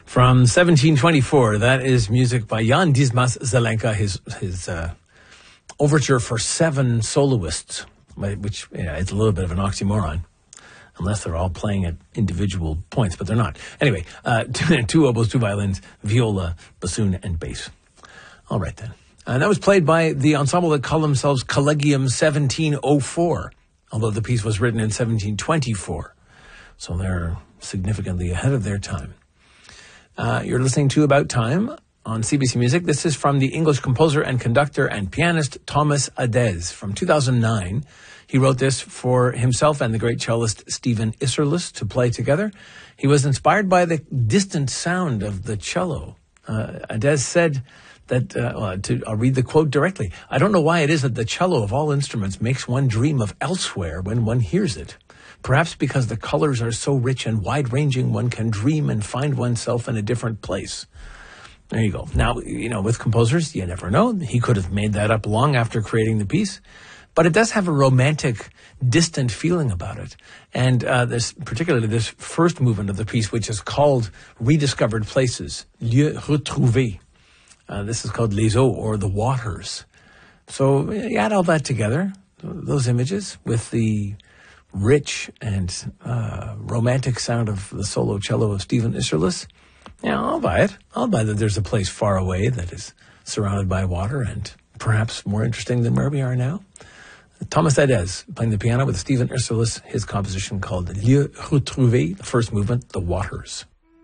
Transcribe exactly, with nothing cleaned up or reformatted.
From seventeen twenty-four, that is music by Jan Dismas Zelenka, his his uh, overture for seven soloists, which yeah, it's a little bit of an oxymoron, unless they're all playing at individual points, but they're not. Anyway, uh, two, two oboes, two violins, viola, bassoon, and bass. All right, then. And that was played by the ensemble that call themselves Collegium seventeen oh four, although the piece was written in seventeen twenty-four. So they're significantly ahead of their time. Uh, you're listening to About Time on C B C Music. This is from the English composer and conductor and pianist Thomas Adès from two thousand nine. He wrote this for himself and the great cellist Stephen Isserlis to play together. He was inspired by the distant sound of the cello. Uh, Adès said that, uh, well, to, I'll read the quote directly. "I don't know why it is that the cello of all instruments makes one dream of elsewhere when one hears it. Perhaps because the colors are so rich and wide-ranging, one can dream and find oneself in a different place." There you go. Now, you know, with composers, you never know. He could have made that up long after creating the piece. But it does have a romantic, distant feeling about it. And uh, this, particularly this first movement of the piece, which is called Rediscovered Places, Lieux Retrouvés. Uh, this is called Les Eaux, or the Waters. So you add all that together, those images, with the rich and uh, romantic sound of the solo cello of Stephen Isserlis. Yeah, I'll buy it. I'll buy that there's a place far away that is surrounded by water and perhaps more interesting than where we are now. Thomas Adès playing the piano with Stephen Isserlis, his composition called Lieux Retrouvés, the first movement, The Waters.